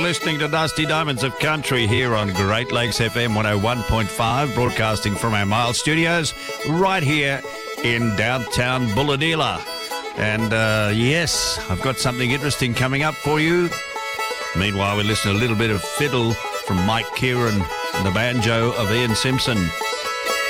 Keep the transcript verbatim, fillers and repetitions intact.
listening to Dusty Diamonds of Country here on Great Lakes F M one oh one point five, broadcasting from our Miles studios right here in downtown Bulahdelah. And uh, yes, I've got something interesting coming up for you. Meanwhile, we listen to a little bit of fiddle from Mike Kieran and the banjo of Ian Simpson.